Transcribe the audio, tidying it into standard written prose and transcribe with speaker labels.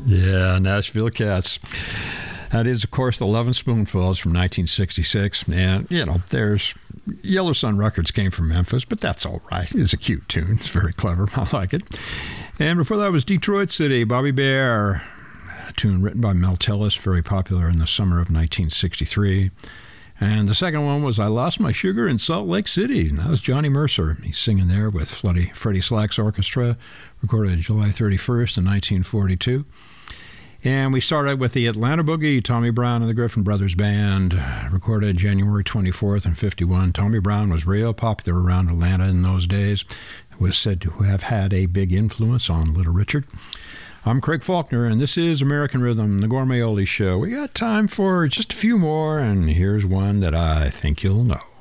Speaker 1: Yeah, Nashville Cats. That is, of course, the Lovin' Spoonfuls from 1966. And, there's Yellow Sun Records came from Memphis, but that's all right. It's a cute tune. It's very clever. I like it. And before that was Detroit City, Bobby Bare, a tune written by Mel Tillis, very popular in the summer of 1963. And the second one was I Lost My Sugar in Salt Lake City. And that was Johnny Mercer. He's singing there with Freddie Slack's orchestra, recorded July 31st in 1942. And we started with the Atlanta Boogie, Tommy Brown and the Griffin Brothers Band, recorded January 24th in 51. Tommy Brown was real popular around Atlanta in those days. Was said to have had a big influence on Little Richard. I'm Craig Faulkner, and this is American Rhythm, the Gourmet Oldies Show. We got time for just a few more, and here's one that I think you'll know.